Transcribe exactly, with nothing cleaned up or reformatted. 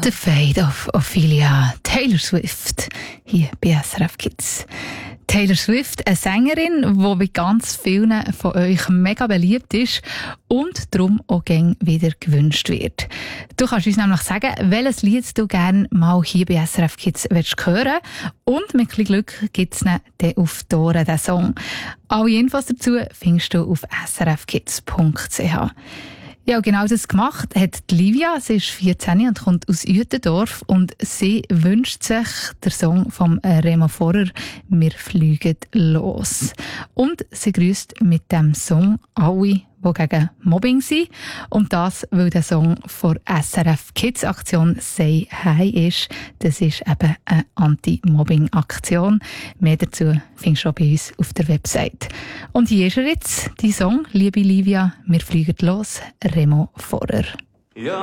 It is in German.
The Fate of Ophelia, Taylor Swift, hier bei S R F Kids. Taylor Swift, eine Sängerin, die bei ganz vielen von euch mega beliebt ist und darum auch gern wieder gewünscht wird. Du kannst uns nämlich sagen, welches Lied du gerne mal hier bei S R F Kids willst hören, und mit ein bisschen Glück gibt es dann auf die Ohren diesen Song. Alle Infos dazu findest du auf s r f kids punkt c h. Ja, genau das gemacht hat die Livia. Sie ist vierzehn und kommt aus Uetendorf und sie wünscht sich den Song von Remo Forer «Wir fliegen los». Und sie grüßt mit dem Song alle, die gegen Mobbing sind. Und das, weil der Song von S R F Kids Aktion «Say Hi» ist. Das ist eben eine Anti-Mobbing-Aktion. Mehr dazu findest du auch bei uns auf der Website. Und hier ist er jetzt, die Song «Liebe Livia, wir fliegen los», Remo Forer. Ja.